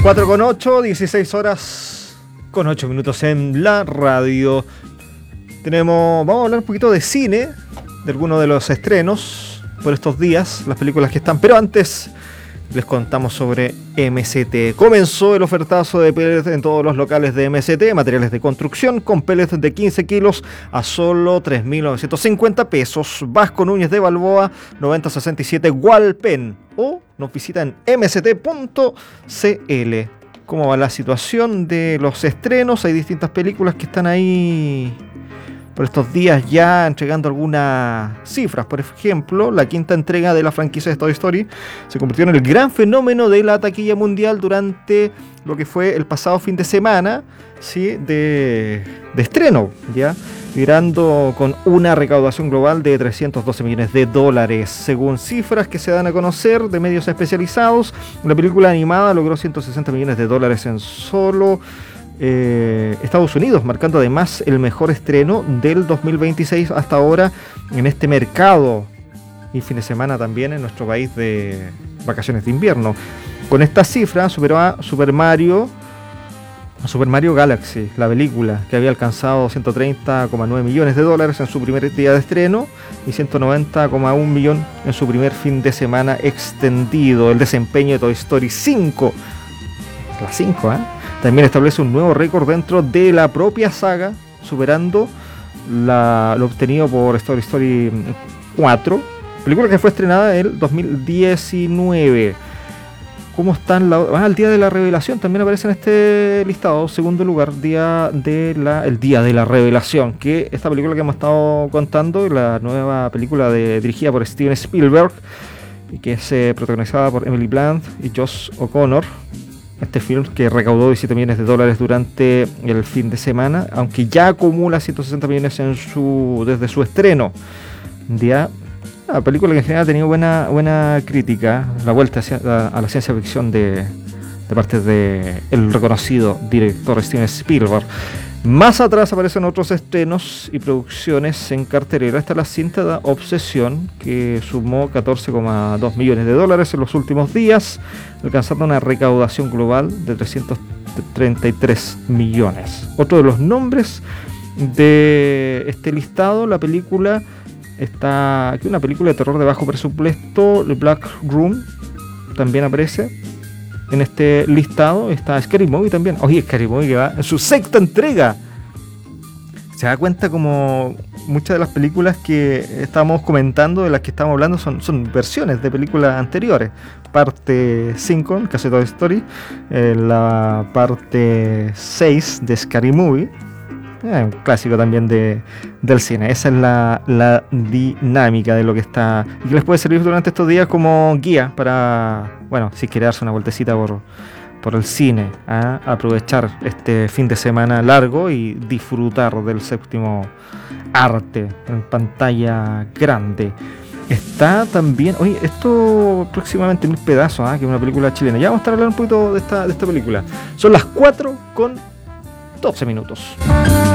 4:08, 16 horas con 8 minutos en la radio. Vamos a hablar un poquito de cine, de algunos de los estrenos por estos días, las películas que están. Pero antes les contamos sobre MST. Comenzó el ofertazo de pellets en todos los locales de MST, materiales de construcción, con pellets de 15 kilos a solo 3.950 pesos. Vasco Núñez de Balboa, 9067 Hualpén. O nos visitan mst.cl. ¿Cómo va la situación de los estrenos? Hay distintas películas que están ahí por estos días ya entregando algunas cifras. Por ejemplo, la quinta entrega de la franquicia de Toy Story se convirtió en el gran fenómeno de la taquilla mundial durante lo que fue el pasado fin de semana, ¿sí? de estreno, ¿ya? Mirando con una recaudación global de $312 millones, según cifras que se dan a conocer de medios especializados. La película animada logró $160 millones en solo Estados Unidos, marcando además el mejor estreno del 2026 hasta ahora en este mercado, y fin de semana también en nuestro país de vacaciones de invierno. Con esta cifra superó a Super Mario Galaxy, la película, que había alcanzado $130,9 millones en su primer día de estreno y $190,1 millones en su primer fin de semana extendido. El desempeño de Toy Story 5, la 5, también establece un nuevo récord dentro de la propia saga, superando lo obtenido por Story 4, película que fue estrenada en el 2019. ¿Cómo están? El día de la revelación también aparece en este listado. Segundo lugar, el día de la revelación, que esta película que hemos estado contando, la nueva película dirigida por Steven Spielberg, que es protagonizada por Emily Blunt y Josh O'Connor. Este film que recaudó $17 millones durante el fin de semana, aunque ya acumula 160 millones desde su estreno. La película que en general ha tenido buena crítica, la vuelta a la ciencia ficción de parte del reconocido director Steven Spielberg. Más atrás aparecen otros estrenos y producciones en cartelera. Está la cinta de Obsesión, que sumó $14,2 millones en los últimos días, alcanzando una recaudación global de 333 millones. Otro de los nombres de este listado, la película está aquí, una película de terror de bajo presupuesto, The Black Room, también aparece en este listado. Está Scary Movie también. Oye, Scary Movie que va en su sexta entrega. Se da cuenta como muchas de las películas que estamos comentando, de las que estamos hablando, son versiones de películas anteriores. Parte 5, en el caso de Toy Story, la parte 6 de Scary Movie, un clásico también del cine. Esa es la dinámica de lo que está, y que les puede servir durante estos días como guía para, si quiere darse una vueltecita por el cine, aprovechar este fin de semana largo y disfrutar del séptimo arte en pantalla grande. Está también, esto próximamente 1000 pedazos, que es una película chilena. Ya vamos a estar hablando un poquito de esta película. Son las 4:12 minutos.